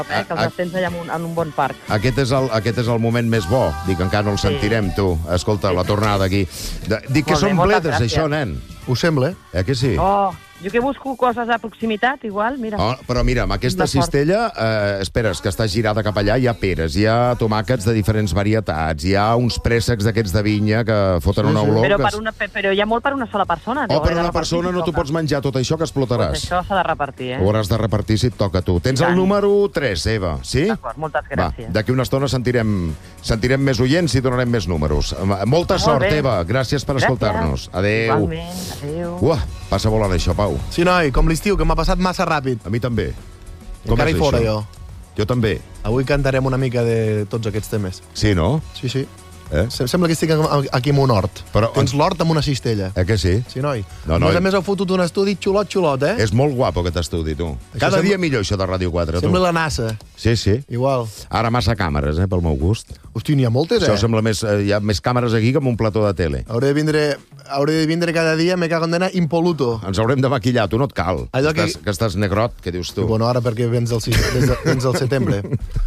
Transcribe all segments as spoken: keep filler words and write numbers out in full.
Eh, que els tens allà en un, en un bon parc. Aquest és, el, aquest és el moment més bo. Dic, encara no el sentirem, sí. Tu. Escolta, la tornada aquí. De, dic que són bledes, això, nen. Ho sembla? Eh que sí? Oh, jo que busco coses a proximitat, igual, mira. Oh, però mira, amb aquesta cistella, eh, esperes que està girada cap allà, hi ha peres, hi ha tomàquets de diferents varietats, hi ha uns préssecs d'aquests de vinya que foten sí, una olor... Però, que... per una, però hi ha molt per una sola persona. Oh, per una persona no t'ho pots menjar tot això que explotaràs. Pues això s'ha de repartir, eh? Ho hauràs de repartir si et toca a tu. Tens el número tres, Eva, sí? D'acord, moltes gràcies. Va, d'aquí una estona sentirem, sentirem més oients i donarem més números. Molta Molt sort, bé. Eva. Gràcies per escoltar-nos. Adéu. Igualment, adéu. Uah, passa volant això, Pau. Sí, noi, com l'estiu, que m'ha passat massa ràpid. A mi també. Com Encara és hi fora, això? jo. Jo també. Avui cantarem una mica de tots aquests temes. Sí, no? Sí, sí. Eh? Sembla que estic aquí amb un hort. Però... Tens l'hort amb una cistella. Eh que sí? Sí, noi. No, a noi. més a més, heu fotut un estudi xulot, xulot, eh? És molt guapo aquest estudi, tu. Això Cada sembla... dia millor, això de Ràdio quatre, tu. Sembla la NASA. Sí, sí. Igual. Ara massa càmeres, eh, pel meu gust. Hosti, n'hi ha moltes, eh? Això sembla més... Eh, hi ha més càmeres aquí que en un plató de tele. Hauré de vindre, hauré de vindre cada dia, me cago en nena, impoluto. Ens haurem de maquillar, tu no et cal. Allò que... que... Estàs, que estàs negrot, què dius tu? I bueno, ara perquè vens del, des de, vens del setembre.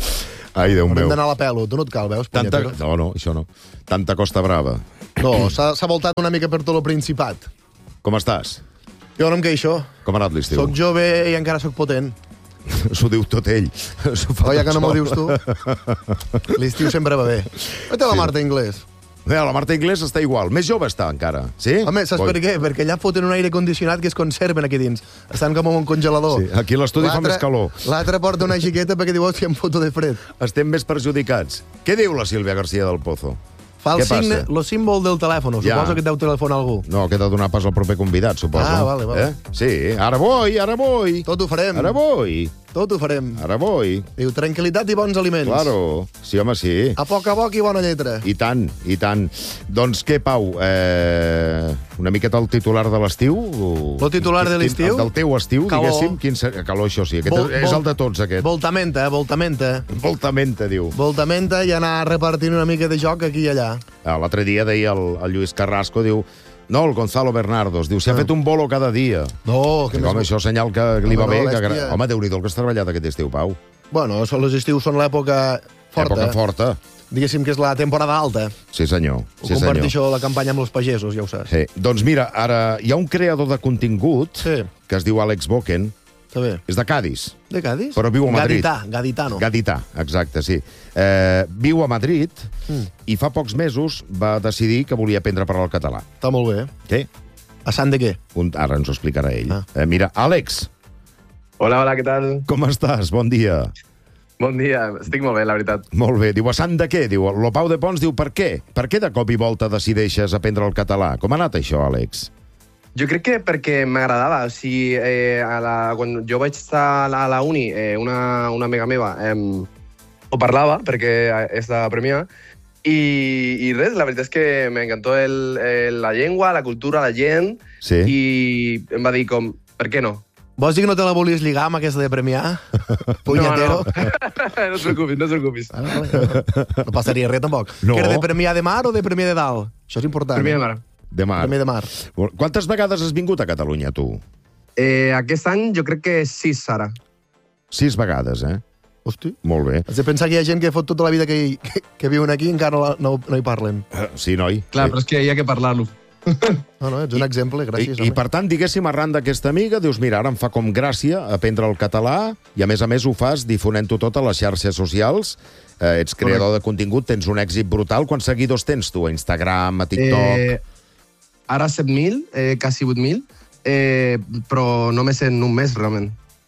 Ai, Déu meu. Haurem d'anar a la pelo, tu no et cal, veus? Tanta... Punyetero? No, no, això no. Tanta Costa Brava. No, s'ha voltat una mica per tot el Principat. Com estàs? Jo no em queixo. Com ha anat l'estiu? Soc jove i encara soc potent. S'ho diu tot ell. Oh, ja que no m'ho dius tu. L'estiu sempre va bé. Vete a la Marta Inglés. Bé, la Marta Inglés està igual. Més jove està, encara. Sí? Home, saps per què? Perquè allà foten un aire condicionat que es conserven aquí dins. Estan com en un congelador. Sí, aquí l'estudi fa més calor. L'altre porta una xiqueta perquè diu, hòstia, em foto de fred. Estem més perjudicats. Què diu la Sílvia García del Pozo? Fa el Què signe, passa? lo símbol del telèfon. Ja. Suposo que et deu telefonar algú. No, que t'ha donat pas al proper convidat, suposo. Ah, vale, vale. Eh? Sí, ara vull, ara vull. Tot ho farem. Ara vull, Tot ho farem. ara vull. Diu, tranquil·litat i bons aliments. Claro, sí, home, sí. A poc a poc i bona lletra. I tant, i tant. Doncs què, Pau? Eh, una miqueta el titular de l'estiu? El titular de l'estiu? Del teu estiu, Calor. diguéssim. Quin ser... Calor, això sí. Aquest Vol- és vol- el de tots, aquest. Voltamenta, voltamenta. Voltamenta, diu. Voltamenta i anar repartint una mica de joc aquí i allà. Ah, l'altre dia deia el, el Lluís Carrasco, diu... No, el Gonzalo Bernardos, diu, s'ha Ah. fet un bolo cada dia. No, que Dic, home, això és senyal que li va Home, bé. no, Que... bèstia. Home, Déu-n'hi-do el que has treballat aquest estiu, Pau. Bueno, són les estius són l'època forta. Època forta. Diguéssim que és la temporada alta. Sí, senyor. Ho Sí, senyor. comparteixo la campanya amb els pagesos, ja ho saps. Sí. Doncs mira, ara hi ha un creador de contingut Sí. que es diu Àlex Boken, Està bé. és de Cádiz, De Cádiz? però viu a Madrid. Gadità, gaditano. Gadità, exacte, sí. Eh, viu a Madrid Mm. i fa pocs mesos va decidir que volia aprendre a parlar el català. Està molt bé. Sí? A sant de què? Un, ara ens ho explicarà ell. Ah. Eh, mira, Àlex, Hola, hola, què tal? com estàs? Bon dia. Bon dia, estic molt bé, la veritat. Molt bé. Diu, a sant de què? Diu, lo Pau de Pons diu, per què? Per què de cop i volta decideixes aprendre el català? Com ha anat això, Àlex? Jo crec que perquè m'agradava. O sigui, eh, a la, quan jo vaig estar a la, a la uni, eh, una, una amiga meva eh, ho parlava, perquè és de Premià, i, i res, la veritat és que m'encantó el, el, la llengua, la cultura, la gent, Sí. i em va dir com, per què no? Vols dir que no te la volies lligar amb aquesta de Premià? Punyetero. No, no. no et preocupis, no et preocupis. Ah, vale, no. No passaria res, tampoc. No. Que era de Premià de Mar o de Premià de Dalt? Això és important. Premià eh? de Mar. De mar. Premià de Mar. Quantes vegades has vingut a Catalunya, tu? Eh, aquest any jo crec que sis, ara. Sis vegades, eh? Hosti. Molt bé. Has de pensar que hi ha gent que fot tota la vida que, hi, que, que viuen aquí i encara no, la- no, no hi parlen. Eh, Sí, noi. Clar, sí. però és que hi ha que parlar-lo. No, no, ets un exemple, gràcies. I, I, per tant, diguéssim, arran d'aquesta amiga, dius, mira, ara em fa com gràcia aprendre el català i, a més a més, ho fas difonent-ho tot a les xarxes socials. Eh, ets creador de contingut, tens un èxit brutal. Quants seguidors tens tu? A Instagram, a TikTok? Eh, ara set mil, eh, quasi vuit mil, eh, però només en un mes, realment.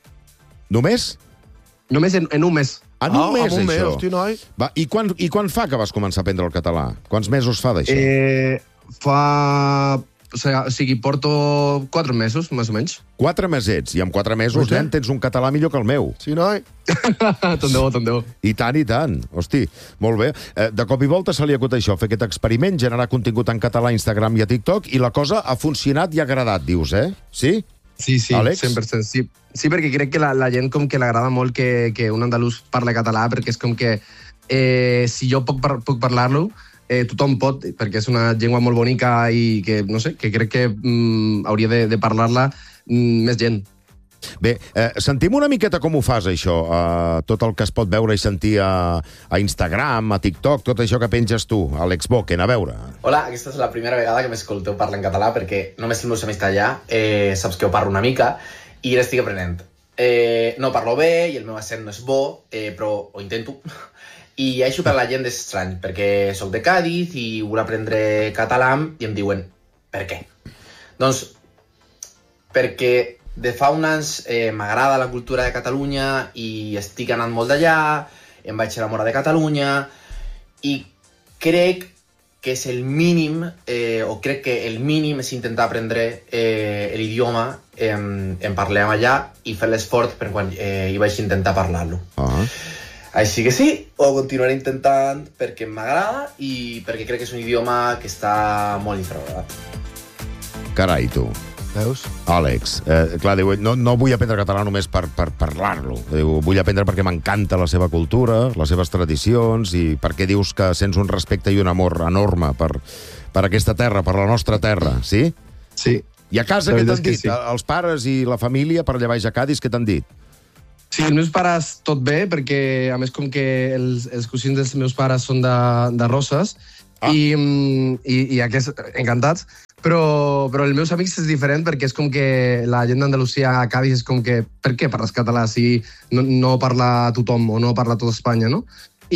Només? Només en, en un mes. En un Ah, mes, en un mes, això. hosti, noi. Va, i, quan, I quan fa que vas començar a aprendre el català? Quants mesos fa d'això? Eh, fa... O sigui, o sigui, porto quatre mesos, més o menys. Quatre mesets. I en quatre mesos, Hosti. nen, tens un català millor que el meu. Sí, noi. tant de bo, tant de bo. I tant, i tant. Hosti, molt bé. Eh, de cop i volta se li acut això, fer aquest experiment, generar contingut en català a Instagram i a TikTok, i la cosa ha funcionat i ha agradat, dius, eh? Sí? Sí, sí, Àlex? cent per cent. Sí, sí perquè crec que la, la gent com que l'agrada molt que, que un andalús parli català, perquè és com que eh, si jo puc, par puc parlar-lo, eh, tothom pot, perquè és una llengua molt bonica i que, no sé, que crec que mm, hauria de, de parlar-la mm, més gent. Bé, eh, sentim una miqueta com ho fas, això, eh, tot el que es pot veure i sentir a, a Instagram, a TikTok, tot això que penges tu, Àlex Boquen, a veure. Hola, aquesta és la primera vegada que m'escolteu parlar en català perquè només els meus amics d'allà eh, saps que ho parlo una mica i l'estic aprenent. Eh, no parlo bé i el meu accent no és bo, eh, però ho intento. I això per la gent és estrany, perquè sóc de Càdiz i vull aprendre català i em diuen, per què? Doncs perquè de fa uns anys eh, m'agrada la cultura de Catalunya i estic anant molt d'allà, em vaig enamorar de Catalunya i crec que és el mínim, eh, o crec que el mínim és intentar aprendre eh, l'idioma en, en parlar allà i fer l'esforç per quan eh, hi vaig intentar parlar-lo. Uh-huh. Així que sí, ho continuaré intentant perquè m'agrada i perquè crec que és un idioma que està molt infravalorat. Carai, tu. Veus? Àlex, eh, clar, diu, no, no vull aprendre català només per, per parlar-lo. Diu, vull aprendre perquè m'encanta la seva cultura, les seves tradicions, i perquè dius que sents un respecte i un amor enorme per, per aquesta terra, per la nostra terra, sí? Sí. I a casa La què veritat t'han és dit? que sí. Els pares i la família per allà baix a Cádiz, què t'han dit? Sí, els meus pares tot bé, perquè a més com que els, els cosins dels meus pares són de, de Roses, ah. i, i, i aquests encantats, però, però els meus amics és diferent perquè és com que la gent d'Andalusia a Cádiz és com que per què parles català si no, no parla tothom o no parla tot Espanya, no?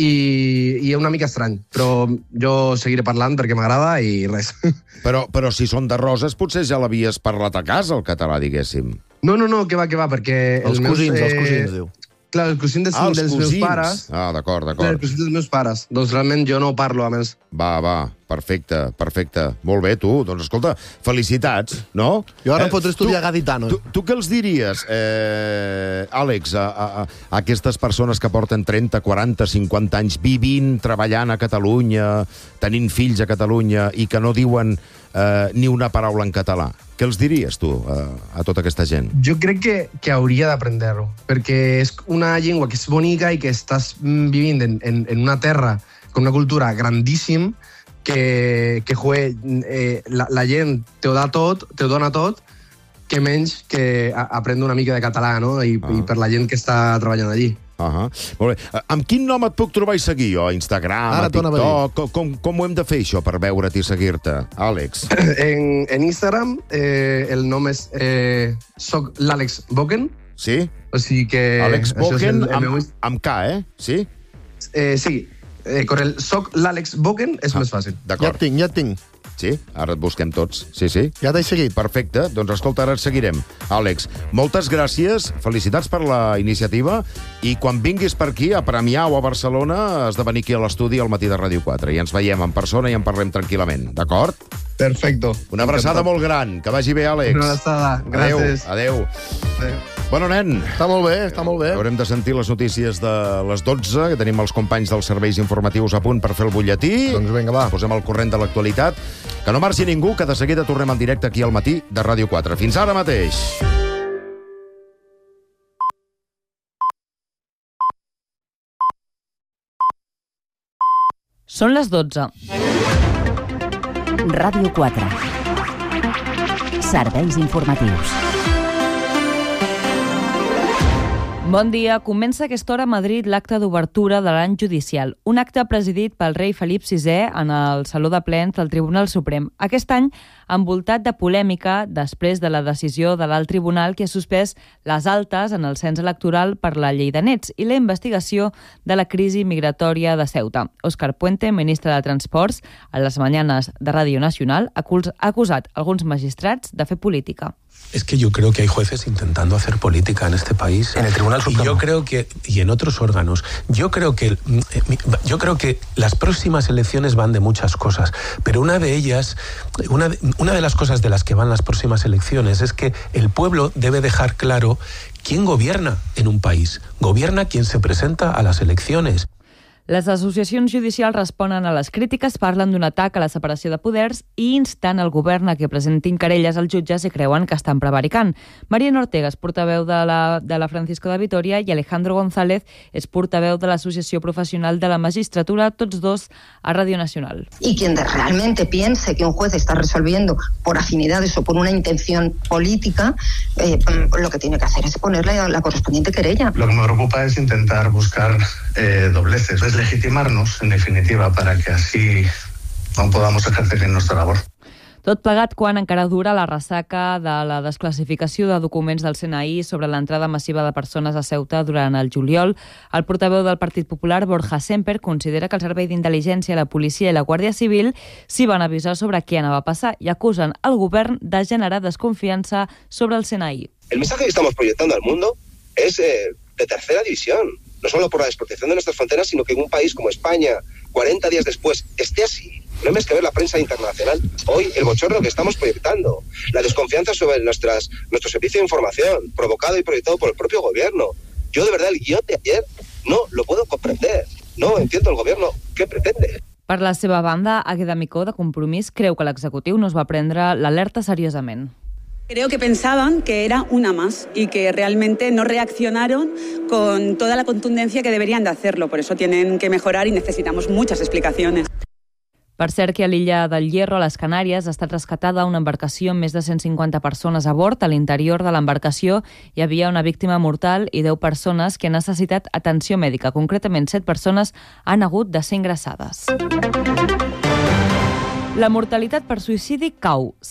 I, i és una mica estrany, però jo seguiré parlant perquè m'agrada i res. Però, però si són de Roses, potser ja l'havies parlat a casa, el català, diguéssim. No, no, no, que va, que va, perquè... Els, els meus, cosins, eh, els cosins, diu. Clar, els cosins dels, Ah, els dels cosins. meus pares... Ah, d'acord, Clar, els d'acord. cosins dels meus pares. Doncs realment jo no parlo, a més. Va, va, perfecte, perfecte. Molt bé, tu. Doncs escolta, felicitats, no? Jo ara em fotré estudiar tu- gaditano. Tu, tu què els diries, eh, Àlex, a, a, a aquestes persones que porten trenta, quaranta, cinquanta anys vivint, treballant a Catalunya, tenint fills a Catalunya i que no diuen eh, ni una paraula en català? Què els diries, tu, a, a tota aquesta gent? Jo crec que, que hauria d'aprendre-ho, perquè és una llengua que és bonica i que estàs mm, vivint en, en, en una terra con una cultura grandíssim que, que joder, eh, la, la gent te ho da tot, te ho dona tot, que menys que a, aprendre una mica de català, no? I, Ah. i per la gent que està treballant allí. Uh-huh. Molt bé. Eh, Amb quin nom et puc trobar i seguir jo? A Instagram, Ara a t'ho anava a TikTok? Com, com, com ho hem de fer, això, per veure't i seguir-te? Àlex. En, en Instagram eh, el nom és eh, soc l'Àlex Boquen, Sí? o sigui que... Àlex això és Boquen el- el meu amb, Inst- amb K, eh? Sí? Eh, sí, eh, con el soc l'Àlex Boquen és Ah, més fàcil. Ja D'acord. et tinc, ja et tinc. Sí? Ara et busquem tots. Sí, sí. Ja t'he seguit. Perfecte. Doncs escolta, ara et seguirem. Àlex, moltes gràcies, felicitats per la iniciativa i quan vinguis per aquí, a Premià o a Barcelona, has de venir aquí a l'estudi al matí de Ràdio quatre i ens veiem en persona i en parlem tranquil·lament, d'acord? Perfecto. Una abraçada molt gran. Que vagi bé, Àlex. Una abraçada. Gràcies. Adéu, adéu. Bueno, nen, Està molt bé, està molt bé. haurem de sentir les notícies de les dotze, que tenim els companys dels serveis informatius a punt per fer el butlletí. Doncs vinga, va. Posem al corrent de l'actualitat. Que no marxi ningú, que de seguida tornem en directe aquí al matí de Ràdio quatre. Fins ara mateix. Són les dotze. Ràdio quatre. Serveis informatius. Bon dia. Comença a aquesta hora a Madrid l'acte d'obertura de l'any judicial. Un acte presidit pel rei Felip sisè en el Saló de Plens del Tribunal Suprem. Aquest any envoltat de polèmica després de la decisió de l'alt tribunal que ha suspès les altes en el cens electoral per la llei de nets i la investigació de la crisi migratòria de Ceuta. Òscar Puente, ministre de Transports, a les mañanes de Ràdio Nacional, ha acusat alguns magistrats de fer política. Es que yo creo que hay jueces intentando hacer política en este país. En el Tribunal Supremo. Y yo creo que, y en otros órganos, yo creo que, yo creo que las próximas elecciones van de muchas cosas, pero una de ellas, una de, una de las cosas de las que van las próximas elecciones es que el pueblo debe dejar claro quién gobierna en un país. Gobierna quien se presenta a las elecciones. Les associacions judicials responen a les crítiques, parlen d'un atac a la separació de poders i insten el govern a que presentin querelles als jutges si creuen que estan prevaricant. Mariano Ortega és portaveu de la, de la Francisco de Vitoria i Alejandro González és portaveu de l'Associació Professional de la Magistratura, tots dos a Radio Nacional. Y quien realmente piense que un juez está resolviendo por afinidades o por una intención política, eh, lo que tiene que hacer es ponerle la correspondiente querella. Lo que me preocupa es intentar buscar eh, dobleces, deslegitimarnos, en definitiva, para que así no podamos ejercer bien nuestra labor. Tot plegat quan encara dura la ressaca de la desclassificació de documents del C N I sobre l'entrada massiva de persones a Ceuta durant el juliol. El portaveu del Partit Popular, Borja Semper, considera que el Servei d'Intel·ligència, la Policia i la Guàrdia Civil s'hi van avisar sobre què anava a passar i acusen el govern de generar desconfiança sobre el C N I. El mensaje que estamos proyectando al mundo es eh, de tercera división, no solo por la desprotección de nuestras fronteras, sino que en un país como España, cuarenta días después, esté así. No hay más que ver la prensa internacional. Hoy, el bochorno que estamos proyectando, la desconfianza sobre nuestras, nuestro servicio de información, provocado y proyectado por el propio gobierno. Yo, de verdad, el guión de ayer no lo puedo comprender. No entiendo el gobierno què pretende. Per la seva banda, Águeda Micó, de Compromís, creu que l'executiu no es va prendre l'alerta seriosament. Creo que pensaban que era una más y que realmente no reaccionaron con toda la contundencia que deberían de hacerlo. Por eso tienen que mejorar y necesitamos muchas explicaciones. Per cert que a l'illa del Hierro, a les Canàries, ha estat rescatada una embarcació amb més de cent cinquanta persones a bord. A l'interior de l'embarcació hi havia una víctima mortal i deu persones que han necessitat atenció mèdica. Concretament, set persones han hagut de ser ingressades. La mortalitat per suïcidi cau.